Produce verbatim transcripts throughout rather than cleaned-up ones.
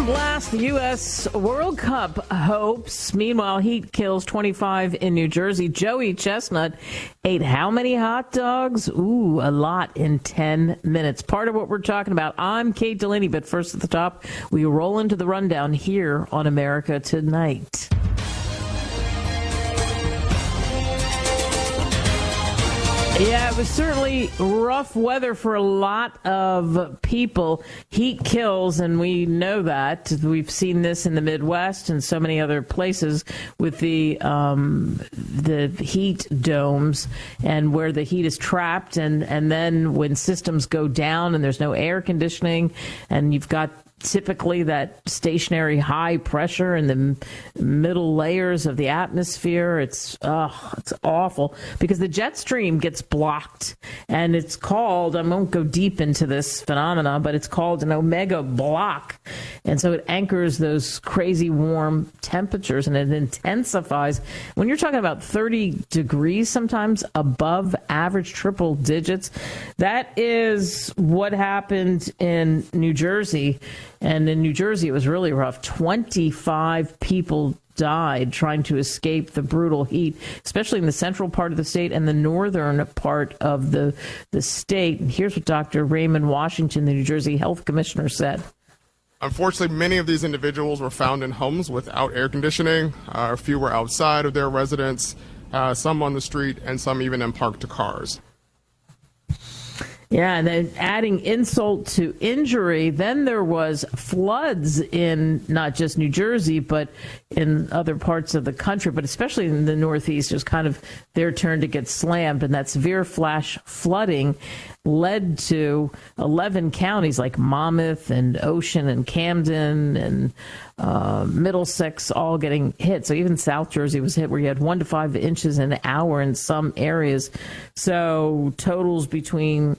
Bomb blast the U S World Cup hopes. Meanwhile, heat kills twenty-five in New Jersey. Joey Chestnut ate how many hot dogs? Ooh, a lot in ten minutes. Part of what we're talking about. I'm Kate Delaney, but first at the top, we roll into the rundown here on America Tonight. Yeah, it was certainly rough weather for a lot of people. Heat kills, and we know that. We've seen this in the Midwest and so many other places with the um, the heat domes and where the heat is trapped. And, and then when systems go down and there's no air conditioning and you've got typically that stationary high pressure in the m- middle layers of the atmosphere. It's oh, it's awful because the jet stream gets blocked, and it's called, I won't go deep into this phenomena, but it's called an omega block. And so it anchors those crazy warm temperatures, and it intensifies. When you're talking about thirty degrees, sometimes above average triple digits, that is what happened in New Jersey. And in New Jersey, it was really rough. twenty-five people died trying to escape the brutal heat, especially in the central part of the state and the northern part of the, the state. And here's what Doctor Raymond Washington, the New Jersey Health Commissioner, said. Unfortunately, many of these individuals were found in homes without air conditioning. Uh, a few were outside of their residence, uh, some on the street, and some even in parked cars. Yeah, and then adding insult to injury, then there was floods in not just New Jersey, but in other parts of the country, but especially in the Northeast. It was kind of their turn to get slammed, and that severe flash flooding led to eleven counties like Monmouth and Ocean and Camden and uh, Middlesex all getting hit. So even South Jersey was hit, where you had one to five inches an hour in some areas. So totals between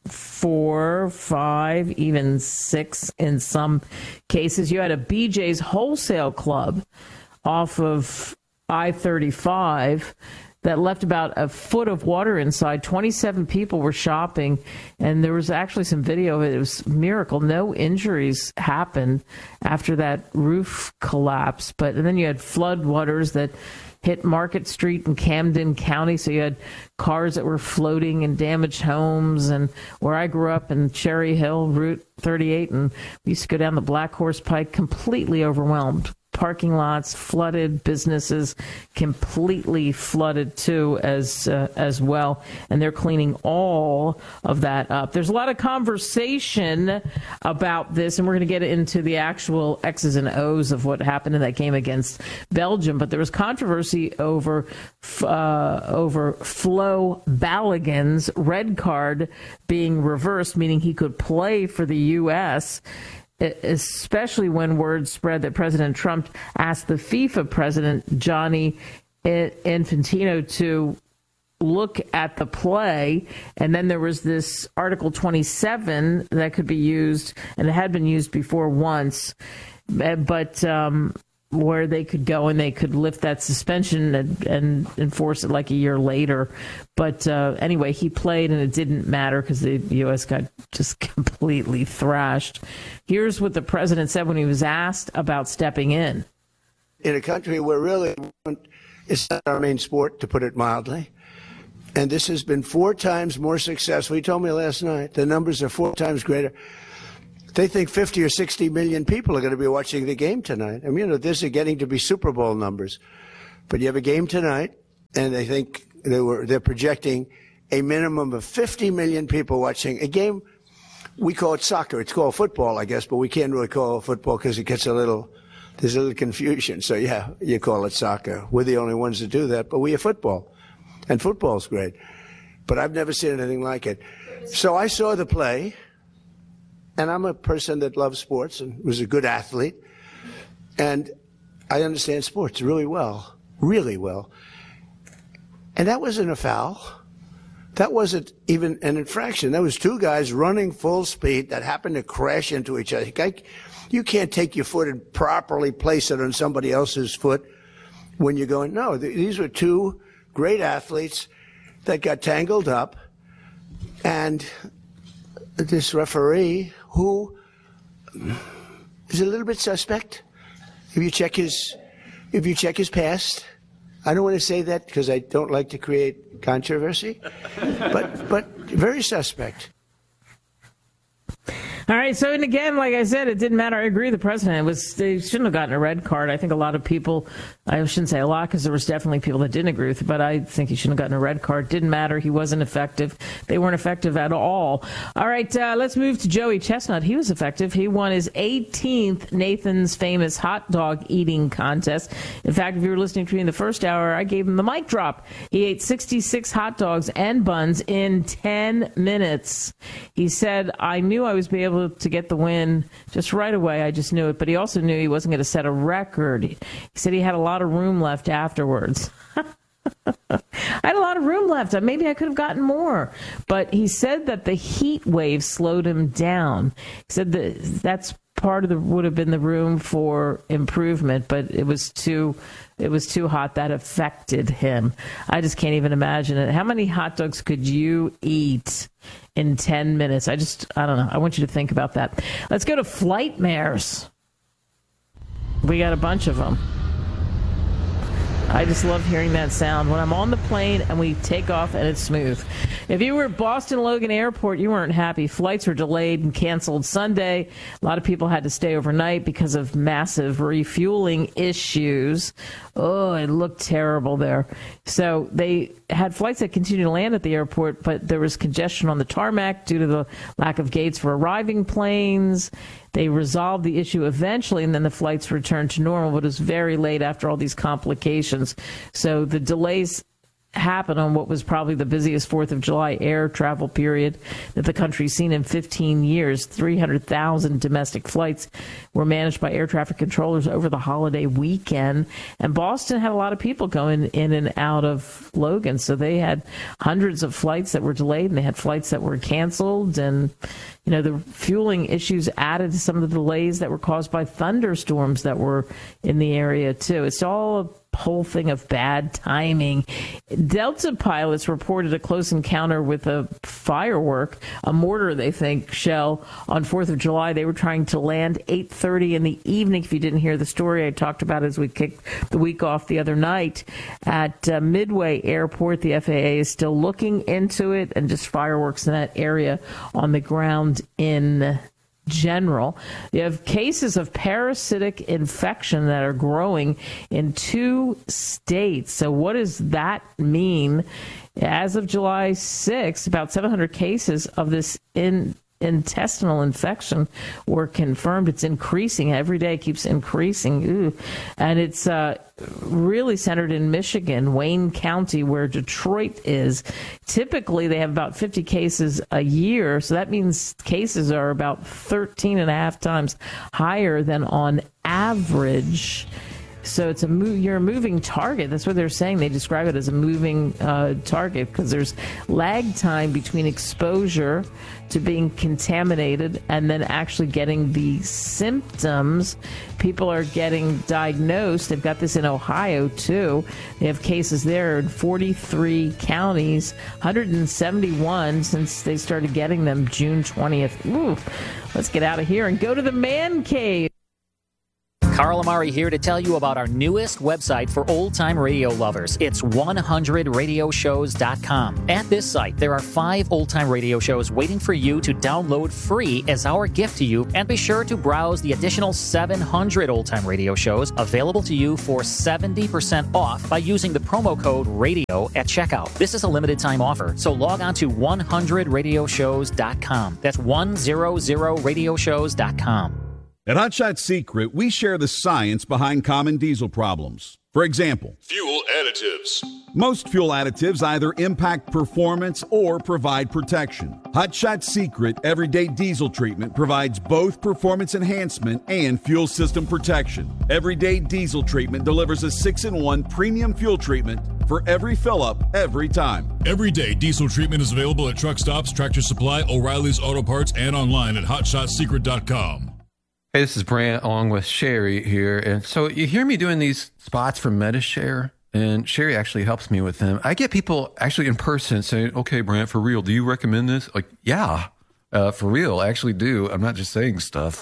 four, five, even six in some cases. You had a B J's Wholesale Club off of I thirty-five that left about a foot of water inside. twenty-seven people were shopping, and there was actually some video of it. It was a miracle. No injuries happened after that roof collapse. But and then you had flood waters that hit Market Street in Camden County. So you had cars that were floating and damaged homes. And where I grew up in Cherry Hill, Route thirty-eight, and we used to go down the Black Horse Pike, completely overwhelmed. Parking lots flooded, businesses completely flooded too, as uh, as well, and they're cleaning all of that up. There's a lot of conversation about this, and we're going to get into the actual X's and O's of what happened in that game against Belgium. But there was controversy over uh, over Flo Balogun's red card being reversed, meaning he could play for the U S, especially when word spread that President Trump asked the FIFA president, Gianni Infantino, to look at the play. And then there was this Article twenty-seven that could be used, and it had been used before once, but um, where they could go and they could lift that suspension and, and enforce it like a year later. But uh, anyway, he played, and it didn't matter because the U S got just completely thrashed. Here's what the president said when he was asked about stepping in. In a country where really it's not our main sport, to put it mildly, and this has been four times more successful. He told me last night the numbers are four times greater. They think fifty or sixty million people are going to be watching the game tonight. I mean, you know, this is getting to be Super Bowl numbers. But you have a game tonight, and they think they were they're projecting a minimum of fifty million people watching a game. We call it soccer. It's called football, I guess, but we can't really call it football because it gets a little, there's a little confusion. So, yeah, you call it soccer. We're the only ones that do that, but we have football. And football's great. But I've never seen anything like it. So I saw the play. And I'm a person that loves sports and was a good athlete. And I understand sports really well, really well. And that wasn't a foul. That wasn't even an infraction. That was two guys running full speed that happened to crash into each other. You can't take your foot and properly place it on somebody else's foot when you're going, no, these were two great athletes that got tangled up. And this referee, who is a little bit suspect. If you check his, if you check his past, I don't want to say that because I don't like to create controversy, but but very suspect. All right. So, and again, like I said, it didn't matter. I agree with the president. It was, they shouldn't have gotten a red card. I think a lot of people, I shouldn't say a lot because there was definitely people that didn't agree with it, but I think he shouldn't have gotten a red card. Didn't matter. He wasn't effective. They weren't effective at all. All right. Uh, let's move to Joey Chestnut. He was effective. He won his eighteenth Nathan's Famous hot dog eating contest. In fact, if you were listening to me in the first hour, I gave him the mic drop. He ate sixty-six hot dogs and buns in ten minutes. He said, I knew I was be able to get the win just right away. I just knew it. But he also knew he wasn't going to set a record. He said he had a lot of room left afterwards. I had a lot of room left. Maybe I could have gotten more. But he said that the heat wave slowed him down. He said that that's part of the would have been the room for improvement, but it was too it was too hot. That affected him. I just can't even imagine it. How many hot dogs could you eat in ten minutes? I just, I don't know. I want you to think about that. Let's go to Flightmares. We got a bunch of them. I just love hearing that sound when I'm on the plane and we take off and it's smooth. If you were at Boston Logan Airport, you weren't happy. Flights were delayed and canceled Sunday. A lot of people had to stay overnight because of massive refueling issues. Oh, it looked terrible there. So they had flights that continued to land at the airport, but there was congestion on the tarmac due to the lack of gates for arriving planes. They resolved the issue eventually, and then the flights returned to normal, but it was very late after all these complications. So the delays happened on what was probably the busiest fourth of July air travel period that the country's seen in fifteen years. three hundred thousand domestic flights were managed by air traffic controllers over the holiday weekend. And Boston had a lot of people going in and out of Logan. So they had hundreds of flights that were delayed, and they had flights that were canceled. And, you know, the fueling issues added to some of the delays that were caused by thunderstorms that were in the area, too. It's all a whole thing of bad timing. Delta pilots reported a close encounter with a firework, a mortar, they think, shell on fourth of July. They were trying to land eight thirty in the evening. If you didn't hear the story I talked about as we kicked the week off the other night at uh, Midway Airport, the F A A is still looking into it, and just fireworks in that area on the ground in general. You have cases of parasitic infection that are growing in two states. So what does that mean? As of July sixth, about seven hundred cases of this in intestinal infection were confirmed. It's increasing. Every day it keeps increasing. Ooh. And it's uh, really centered in Michigan, Wayne County, where Detroit is. Typically, they have about fifty cases a year. So that means cases are about thirteen and a half times higher than on average. So it's a move, you're a moving target. That's what they're saying. They describe it as a moving uh, target because there's lag time between exposure to being contaminated and then actually getting the symptoms. People are getting diagnosed. They've got this in Ohio, too. They have cases there in forty-three counties, one hundred seventy-one since they started getting them June twentieth. Ooh, let's get out of here and go to the man cave. Carl Amari here to tell you about our newest website for old-time radio lovers. It's one hundred radio shows dot com. At this site, there are five old-time radio shows waiting for you to download free as our gift to you, and be sure to browse the additional seven hundred old-time radio shows available to you for seventy percent off by using the promo code RADIO at checkout. This is a limited-time offer, so log on to one hundred radio shows dot com. That's one hundred radio shows dot com. At Hot Shot Secret, we share the science behind common diesel problems. For example, fuel additives. Most fuel additives either impact performance or provide protection. Hot Shot Secret Everyday Diesel Treatment provides both performance enhancement and fuel system protection. Everyday Diesel Treatment delivers a six in one premium fuel treatment for every fill-up, every time. Everyday Diesel Treatment is available at truck stops, Tractor Supply, O'Reilly's Auto Parts, and online at hot shot secret dot com. Hey, this is Brant along with Sherry here. And so you hear me doing these spots for MediShare, and Sherry actually helps me with them. I get people actually in person saying, okay, Brant, for real, do you recommend this? Like, yeah, uh, for real, I actually do. I'm not just saying stuff.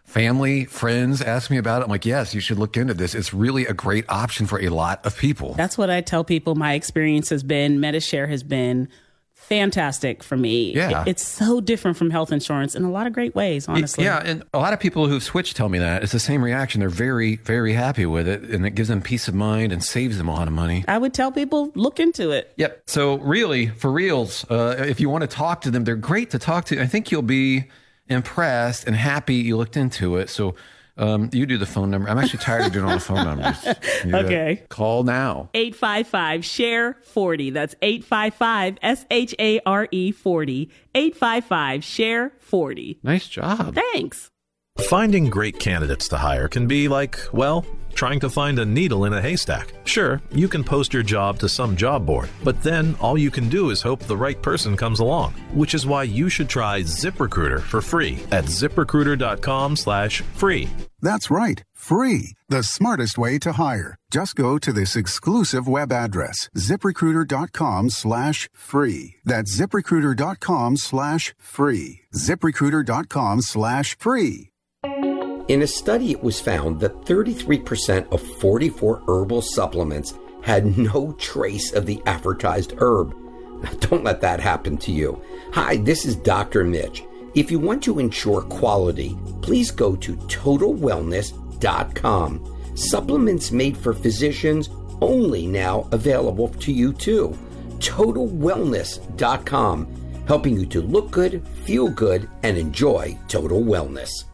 family, friends ask me about it. I'm like, yes, you should look into this. It's really a great option for a lot of people. That's what I tell people my experience has been. Medi-Share has been fantastic for me. Yeah. It's so different from health insurance in a lot of great ways, honestly. Yeah, and a lot of people who've switched tell me that. It's the same reaction. They're very, very happy with it, and it gives them peace of mind and saves them a lot of money. I would tell people, look into it. Yep. So really, for reals, uh, if you want to talk to them, they're great to talk to. I think you'll be impressed and happy you looked into it. So um, you do the phone number. I'm actually tired of doing all the phone numbers. You Okay. Call now. eight five five, S H A R E, forty. That's eight five five, S H A R E, forty. eight five five, S H A R E, forty. Nice job. Thanks. Finding great candidates to hire can be like, well, trying to find a needle in a haystack. Sure, you can post your job to some job board, but then all you can do is hope the right person comes along, which is why you should try ZipRecruiter for free at ZipRecruiter.com slash free. That's right, free. The smartest way to hire. Just go to this exclusive web address, ZipRecruiter.com slash free. That's ZipRecruiter.com slash free. ZipRecruiter.com slash free. In a study, it was found that thirty-three percent of forty-four herbal supplements had no trace of the advertised herb. Now, don't let that happen to you. Hi, this is Doctor Mitch. If you want to ensure quality, please go to total wellness dot com. Supplements made for physicians only now available to you too. total wellness dot com, helping you to look good, feel good, and enjoy total wellness.